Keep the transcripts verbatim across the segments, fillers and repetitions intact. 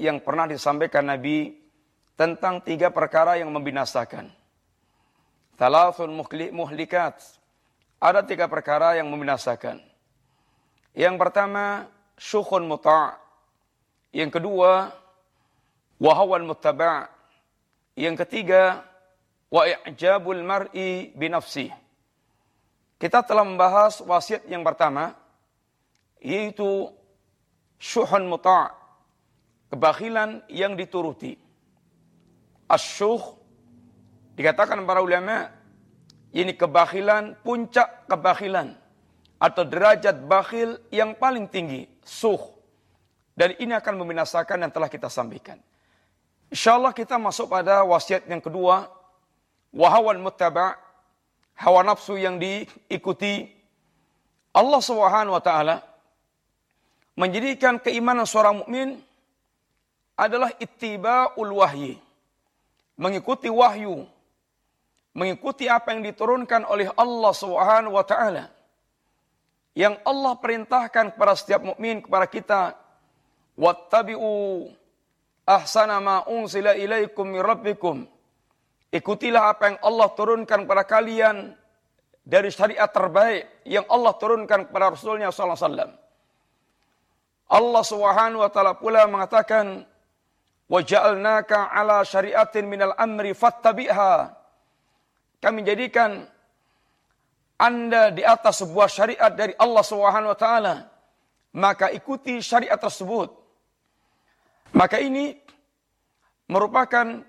yang pernah disampaikan Nabi tentang tiga perkara yang membinasakan. Thalathun muhlikat. Ada tiga perkara yang membinasakan. Yang pertama, syukhun muta'. Yang kedua, wahawan muttaba'. Yang ketiga, wa i'jabul mar'i binafsih. Kita telah membahas wasiat yang pertama, yaitu syuhun muta', kebakhilan yang dituruti. Asyuh, dikatakan para ulama, ini kebakhilan, puncak kebakhilan, atau derajat bakhil yang paling tinggi, suh. Dan ini akan membinasakan yang telah kita sampaikan. InsyaAllah kita masuk pada wasiat yang kedua, wahawan muttaba', hawa nafsu yang diikuti. Allah Subhanahu wa taala menjadikan keimanan seorang mukmin adalah ittiba'ul wahyi, mengikuti wahyu, mengikuti apa yang diturunkan oleh Allah Subhanahu wa taala. Yang Allah perintahkan kepada setiap mukmin, kepada kita, wattabi'u ahsana ma unzila ilaikum min rabbikum. Ikutilah apa yang Allah turunkan kepada kalian dari syariat terbaik yang Allah turunkan kepada Rasulnya sallallahu alaihi wasallam. Allah Subhanahu wa taala pula mengatakan, wa ja'alnaka ala syari'atin minal amri fattabi'ha. Kami jadikan Anda di atas sebuah syariat dari Allah Subhanahu wa taala, maka ikuti syariat tersebut. Maka ini merupakan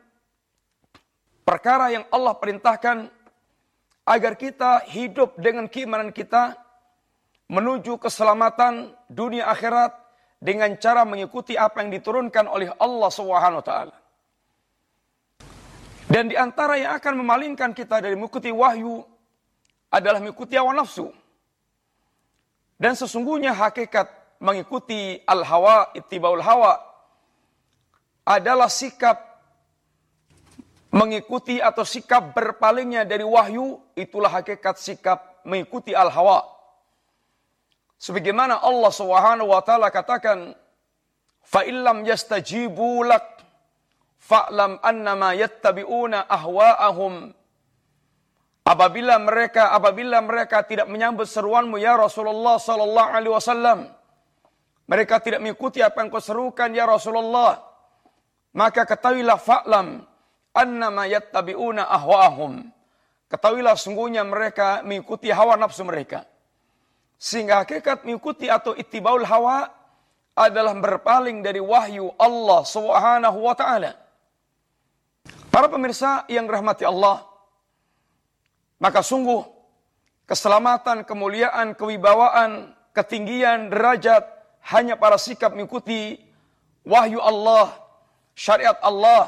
perkara yang Allah perintahkan agar kita hidup dengan keimanan kita menuju keselamatan dunia akhirat dengan cara mengikuti apa yang diturunkan oleh Allah Subhanahu wa taala. Dan di antara yang akan memalingkan kita dari mengikuti wahyu adalah mengikuti hawa nafsu. Dan sesungguhnya hakikat mengikuti al-hawa, ittibaul hawa, adalah sikap mengikuti atau sikap berpalingnya dari wahyu. Itulah hakikat sikap mengikuti al-hawa. Sebagaimana Allah Subhanahu wa taala katakan, fa illam yastajibu lak fa'lam annama yattabi'una ahwa'ahum. Apabila mereka apabila mereka tidak menyambut seruanmu ya Rasulullah sallallahu alaihi wasallam, mereka tidak mengikuti apa yang kau serukan ya Rasulullah, maka ketahuilah fa'lam annama yattabi'una ahwa'ahum. Ketahuilah sungguhnya mereka mengikuti hawa nafsu mereka. Sehingga hakikat mengikuti atau ittibaul hawa adalah berpaling dari wahyu Allah Subhanahu wa taala. Para pemirsa yang dirahmati Allah, maka sungguh keselamatan, kemuliaan, kewibawaan, ketinggian, derajat hanya para sikap mengikuti wahyu Allah, syariat Allah,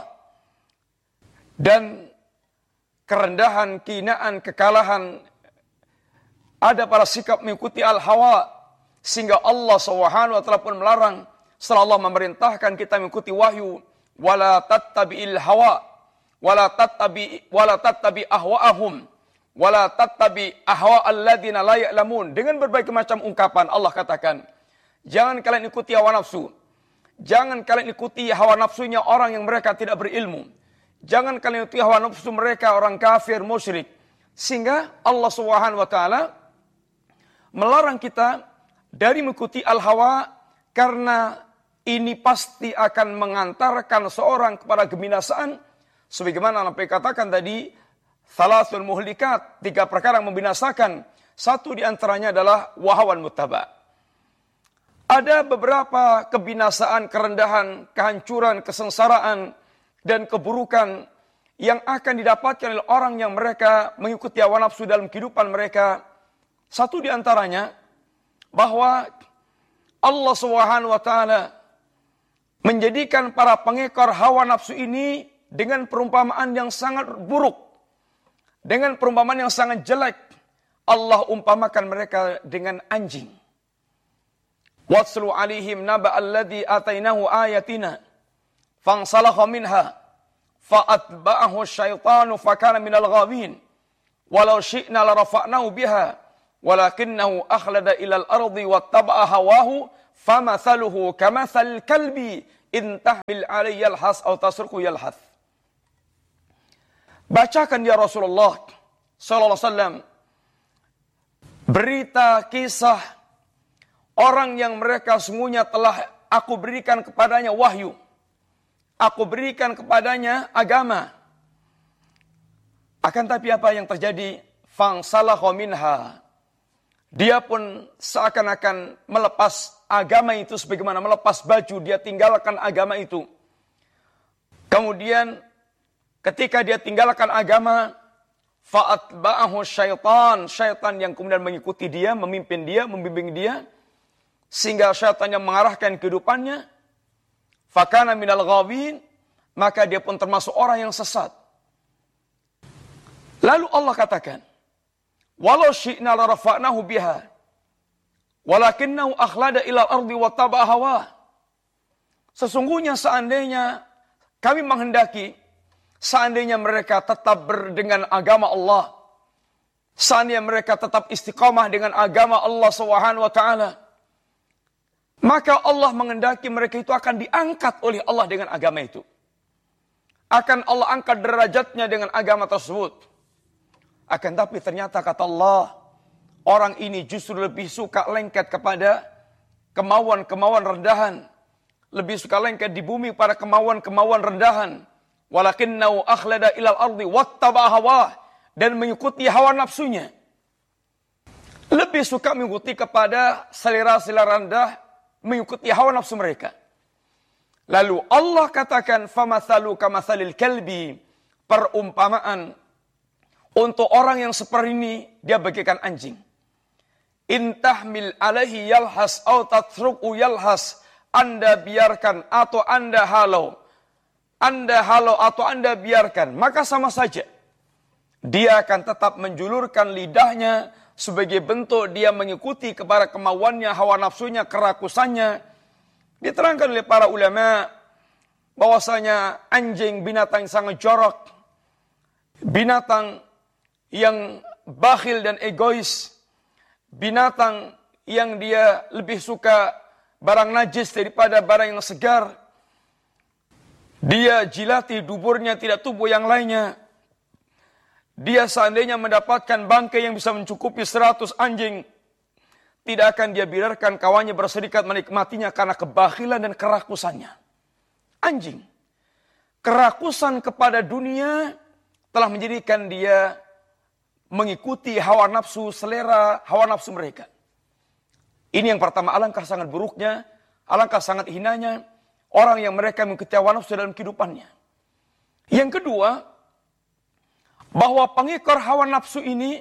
dan kerendahan, kehinaan, kekalahan ada pada sikap mengikuti al-hawa, sehingga Allah Subhanahu wa taala pun melarang setelah Allah memerintahkan kita mengikuti wahyu, wala tattabi'il hawa wala tattabi wala tattabi ahwa'ahum wala tattabi ahwa'al ladzina la ya'lamun. Dengan berbagai macam ungkapan Allah katakan, jangan kalian ikuti hawa nafsu, jangan kalian ikuti hawa nafsunya orang yang mereka tidak berilmu, jangan kalian ikuti hawa nafsu mereka orang kafir musyrik. Sehingga Allah Subhanahu wa taala melarang kita dari mengikuti al-hawa, karena ini pasti akan mengantarkan seorang kepada kebinasaan. Sebagaimana Nabi katakan tadi, thalathul muhlikat, tiga perkara yang membinasakan. Satu di antaranya adalah wahawan muttaba'. Ada beberapa kebinasaan, kerendahan, kehancuran, kesengsaraan, dan keburukan yang akan didapatkan oleh orang yang mereka mengikuti hawa nafsu dalam kehidupan mereka. Satu di antaranya, bahwa Allah Subhanahu wa taala menjadikan para pengekor hawa nafsu ini dengan perumpamaan yang sangat buruk, dengan perumpamaan yang sangat jelek. Allah umpamakan mereka dengan anjing. Watslu alaihim naba alladhi atainahu ayatina fansalakha minha fa'atba'ahu syaitanu fakana minal ghawin walau syi'na larafa'nahu biha walakinnahu akhlada ilal ardi wattaba'a hawahu famathaluhu kamathal kalbi intahmil alaihi yalhas atau tasruku yalhath. Bacakan ya Rasulullah sallallahu alaihi wasallam berita kisah orang yang mereka sungguhnya telah aku berikan kepadanya wahyu. Aku berikan kepadanya agama. Akan tapi apa yang terjadi? Fangsalahu minha. Dia pun seakan-akan melepas agama itu sebagaimana melepas baju. Dia tinggalkan agama itu. Kemudian ketika dia tinggalkan agama, fa'atba'ahu syaitan. Syaitan yang kemudian mengikuti dia, memimpin dia, membimbing dia. Sehingga syaitan yang mengarahkan kehidupannya. Fakana minal ghawin. Maka dia pun termasuk orang yang sesat. Lalu Allah katakan, walau syi'na la rafa'nahu biha walakinnahu akhlada ila ardi wa taba'a hawa. Sesungguhnya seandainya kami menghendaki, seandainya mereka tetap berdengan agama Allah, seandainya mereka tetap istiqamah dengan agama Allah Subhanahu wa taala, maka Allah menghendaki mereka itu akan diangkat oleh Allah dengan agama itu. Akan Allah angkat derajatnya dengan agama tersebut. Akan tapi ternyata kata Allah, orang ini justru lebih suka lengket kepada kemauan-kemauan rendahan. Lebih suka lengket di bumi pada kemauan-kemauan rendahan. Walakinnau akhlada ilal ardi wattaba'a hawa. Dan mengikuti hawa nafsunya. Lebih suka mengikuti kepada selera-selera rendah, mengikuti hawa nafsu mereka. Lalu Allah katakan, famathalu kamathalil kalbi. Perumpamaan untuk orang yang seperti ini, dia bagaikan anjing. Intahmil alaihi yalhas atau tatruku yalhas. Anda biarkan atau Anda halau. Anda halau atau Anda biarkan. Maka sama saja. Dia akan tetap menjulurkan lidahnya sebagai bentuk dia mengikuti kepada kemauannya, hawa nafsunya, kerakusannya. Diterangkan oleh para ulama bahwasanya anjing binatang yang sangat jorok. Binatang yang bakhil dan egois, binatang yang dia lebih suka barang najis daripada barang yang segar. Dia jilati duburnya, tidak tubuh yang lainnya. Dia seandainya mendapatkan bangkai yang bisa mencukupi seratus anjing, tidak akan dia biarkan kawannya berserikat menikmatinya karena kebakhilan dan kerakusannya. Anjing. Kerakusan kepada dunia telah menjadikan dia mengikuti hawa nafsu, selera hawa nafsu mereka. Ini yang pertama, alangkah sangat buruknya, alangkah sangat hinanya orang yang mereka mengikuti hawa nafsu dalam kehidupannya. Yang kedua, bahwa pengikut hawa nafsu ini,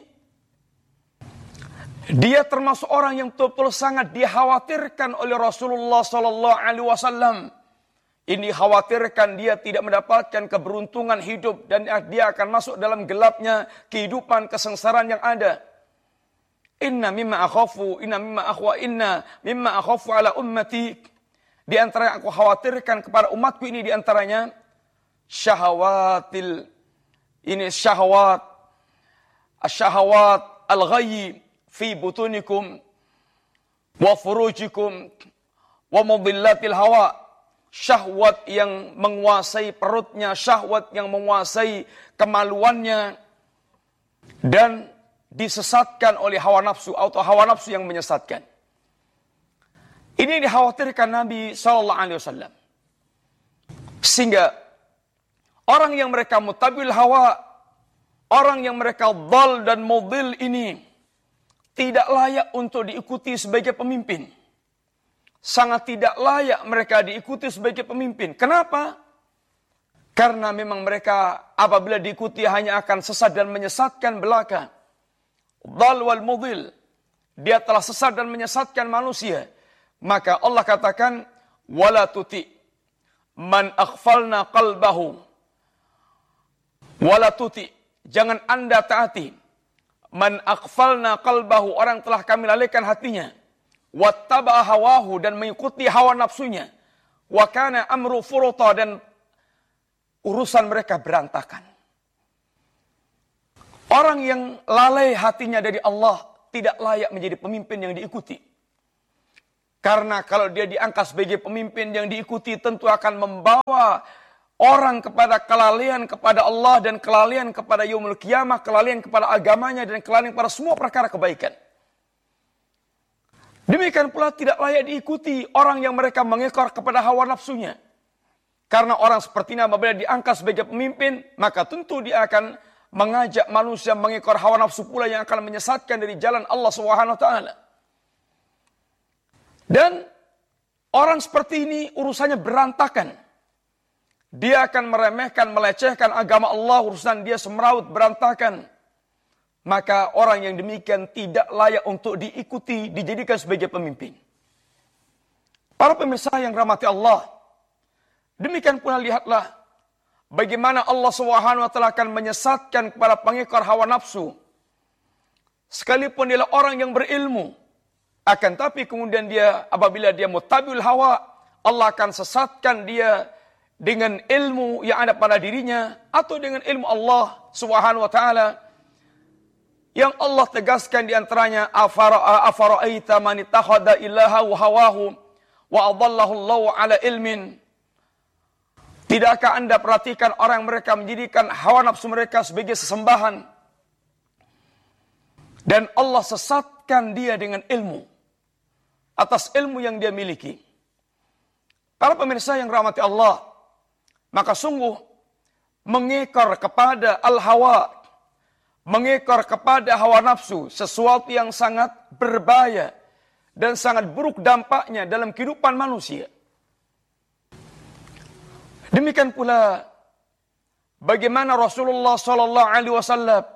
dia termasuk orang yang betul-betul sangat dikhawatirkan oleh Rasulullah Sallallahu Alaihi Wasallam. Ini khawatirkan dia tidak mendapatkan keberuntungan hidup dan dia akan masuk dalam gelapnya kehidupan kesengsaraan yang ada. Inna mimma akhafu, inna mimma akhwa, inna mimma akhafu ala ummati. Di antara yang aku khawatirkan kepada umatku ini di antaranya syahawatil, ini syahwat, syahwat al-ghayyi fi butunikum wa furujikum wa mudillatil hawa. Syahwat yang menguasai perutnya, syahwat yang menguasai kemaluannya, dan disesatkan oleh hawa nafsu atau hawa nafsu yang menyesatkan. Ini dikhawatirkan Nabi Sallallahu Alaihi Wasallam. Sehingga orang yang mereka mutabil hawa, orang yang mereka dhal dan mudil ini tidak layak untuk diikuti sebagai pemimpin. Sangat tidak layak mereka diikuti sebagai pemimpin. Kenapa? Karena memang mereka apabila diikuti hanya akan sesat dan menyesatkan belaka. Dhal wal mudil. Dia telah sesat dan menyesatkan manusia. Maka Allah katakan, wala tuti man aghfalna qalbahu. Wala tuti, jangan Anda taati man aghfalna qalbahu, orang telah kami lalaikan hatinya. Wattaba'a hawahu, dan mengikuti hawa nafsunya. Wa kana amru furuta, dan urusan mereka berantakan. Orang yang lalai hatinya dari Allah tidak layak menjadi pemimpin yang diikuti. Karena kalau dia diangkat sebagai pemimpin yang diikuti tentu akan membawa orang kepada kelalaian kepada Allah dan kelalaian kepada yaumul qiyamah, kelalaian kepada agamanya dan kelalaian kepada semua perkara kebaikan. Demikian pula tidak layak diikuti orang yang mereka mengekor kepada hawa nafsunya. Karena orang seperti ini apabila diangkat sebagai pemimpin, maka tentu dia akan mengajak manusia mengekor hawa nafsu pula yang akan menyesatkan dari jalan Allah Subhanahu wa taala. Dan orang seperti ini urusannya berantakan. Dia akan meremehkan, melecehkan agama Allah, urusan dia semeraut, berantakan. Maka orang yang demikian tidak layak untuk diikuti, dijadikan sebagai pemimpin. Para pemirsa yang rahmati Allah, demikian pula lihatlah bagaimana Allah Subhanahu wa taala akan menyesatkan kepada pengekor hawa nafsu. Sekalipun dia orang yang berilmu, akan tapi kemudian dia apabila dia muttabi'ul hawa, Allah akan sesatkan dia dengan ilmu yang ada pada dirinya atau dengan ilmu Allah Subhanahu wa taala. Yang Allah tegaskan di antaranya afara'aita man ittakhadha ilahahu hawahu wa adallahu Allahu ala ilmin. Tidakkah Anda perhatikan orang mereka menjadikan hawa nafsu mereka sebagai sesembahan dan Allah sesatkan dia dengan ilmu atas ilmu yang dia miliki. Para pemirsa yang rahmati Allah, maka sungguh mengekor kepada al-hawa, mengekor kepada hawa nafsu, sesuatu yang sangat berbahaya dan sangat buruk dampaknya dalam kehidupan manusia. Demikian pula bagaimana Rasulullah Sallallahu Alaihi Wasallam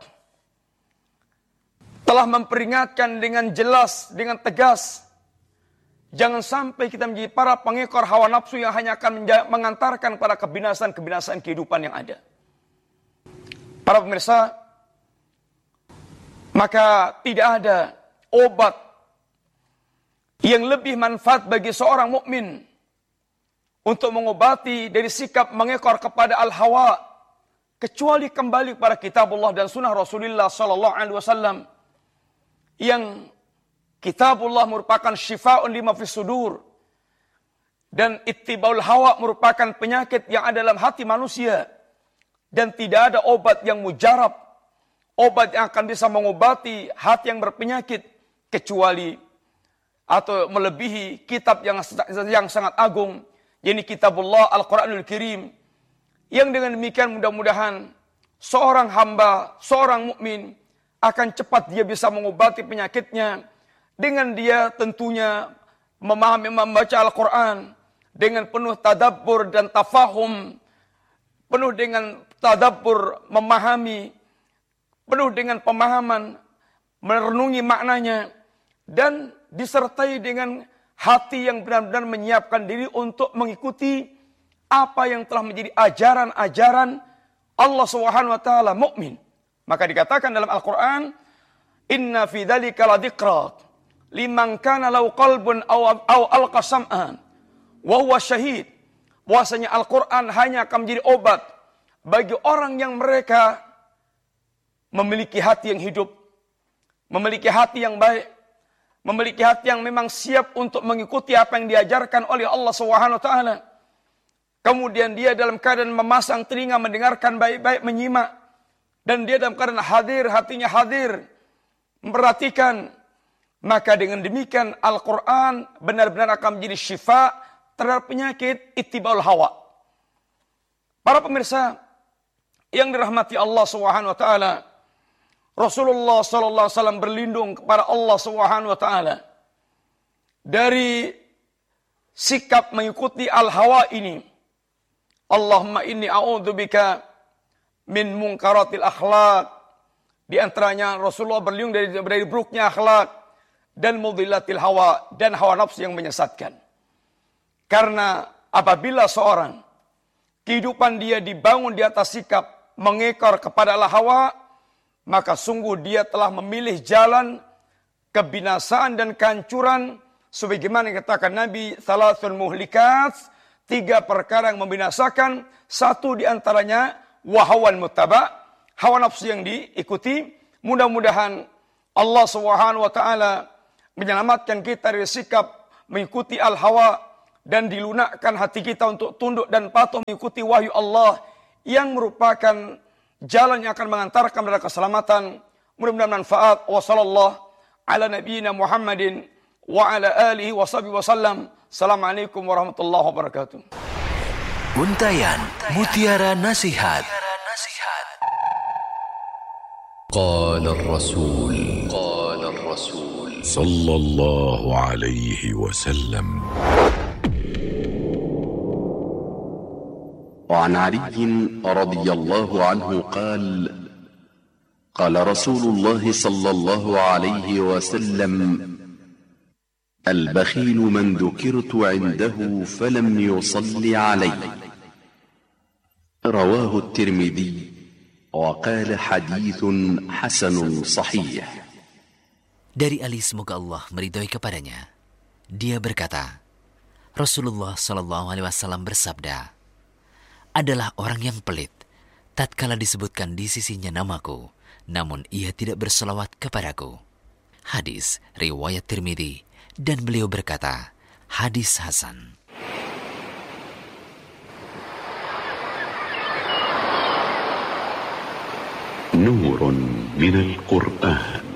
telah memperingatkan dengan jelas, dengan tegas, jangan sampai kita menjadi para pengekor hawa nafsu yang hanya akan mengantarkan pada kebinasaan-kebinasaan kehidupan yang ada. Para pemirsa, maka tidak ada obat yang lebih manfaat bagi seorang mukmin untuk mengobati dari sikap mengekor kepada al-hawa kecuali kembali kepada kitabullah dan sunnah Rasulullah sallallahu alaihi wasallam yang kitabullah merupakan syifa'un lima fis sudur dan ittibaul hawa merupakan penyakit yang ada dalam hati manusia dan tidak ada obat yang mujarab, obat yang akan bisa mengobati hati yang berpenyakit kecuali atau melebihi kitab yang yang sangat agung, yakni kitabullah Al-Quranul Karim, yang dengan demikian mudah-mudahan seorang hamba, seorang mukmin akan cepat dia bisa mengobati penyakitnya dengan dia tentunya memahami, membaca Al-Quran dengan penuh tadabbur dan tafahum, penuh dengan tadabbur, memahami, penuh dengan pemahaman, merenungi maknanya, dan disertai dengan hati yang benar-benar menyiapkan diri untuk mengikuti apa yang telah menjadi ajaran-ajaran Allah Subhanahu wa taala mukmin. Maka dikatakan dalam Al-Qur'an, "Inna fi dzalika ladzikra liman kana lahu qalbun aw aw alqa sam'an wa huwa syahid." Bahwasanya Al-Qur'an hanya akan menjadi obat bagi orang yang mereka memiliki hati yang hidup, memiliki hati yang baik, memiliki hati yang memang siap untuk mengikuti apa yang diajarkan oleh Allah Subhanahu wa taala. Kemudian dia dalam keadaan memasang telinga mendengarkan baik-baik, menyimak, dan dia dalam keadaan hadir, hatinya hadir, memperhatikan. Maka dengan demikian Al-Quran benar-benar akan menjadi syifa terhadap penyakit ittibaul hawa. Para pemirsa yang dirahmati Allah Subhanahu wa taala, Rasulullah sallallahu alaihi wasallam berlindung kepada Allah Subhanahu wa taala dari sikap mengikuti al-hawa ini. Allahumma inni a'udzubika min munkaratil akhlaq. Di antaranya Rasulullah berlindung dari dari buruknya akhlak dan mudhillatil hawa, dan hawa nafsu yang menyesatkan. Karena apabila seorang kehidupan dia dibangun di atas sikap mengekor kepada al-hawa, maka sungguh dia telah memilih jalan kebinasaan dan kehancuran, sebagaimana yang katakan Nabi, salasun muhlikat, tiga perkara yang membinasakan, satu diantaranya wahawan muttaba, hawa nafsu yang diikuti. Mudah-mudahan Allah Subhanahu wa taala menyelamatkan kita dari sikap mengikuti al-hawa dan dilunakkan hati kita untuk tunduk dan patuh mengikuti wahyu Allah yang merupakan jalan yang akan mengantarkan kepada keselamatan. Mudah-mudahan manfaat. Wa sallallahu ala nabiyyina Muhammadin wa ala alihi wa sahbihi wasallam. Assalamualaikum warahmatullahi wabarakatuh. Untayan Mutiara Nasihat. Qala ar-Rasul Qala ar-Rasul sallallahu alaihi wasallam. وعن علي رضي الله عنه قال قال رسول الله صلى الله عليه وسلم البخيل من ذكرت عنده فلم يصل علي رواه الترمذي وقال حديث حسن صحيح. Dari Ali, semoga Allah meridhoi kepadanya, dia berkata, Rasulullah Shallallahu Alaihi Wasallam bersabda, adalah orang yang pelit tatkala disebutkan di sisinya namaku, namun ia tidak berselawat kepadaku. Hadis riwayat Tirmidzi, dan beliau berkata, hadis hasan. نور من القرآن.